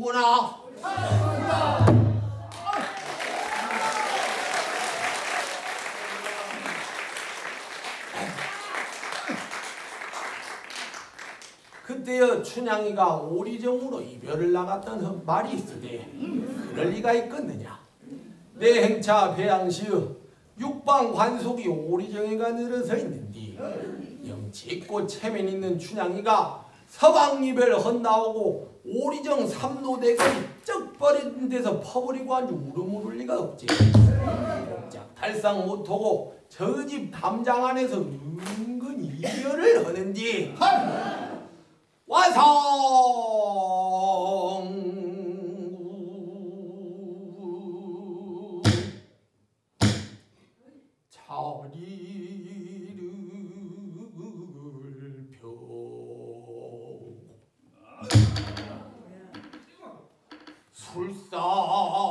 하는구나. 그때여 춘향이가 오리정으로 이별을 나갔던 말이 있으되 그럴 리가 있겠느냐. 내 행차 배양시의 육방 관속이 오리정에가 늘어서 있는디 영 짙고 체면 있는 춘향이가 서방 이별 헛나오고 오리정 삼노대가 쩍 버린 데서 퍼버리고 아주 울음 울을 리가 없지. 꼼짝 달상 못하고 저 집 담장 안에서 은근히 이별을 하는디 완성 자리를 펴고 술상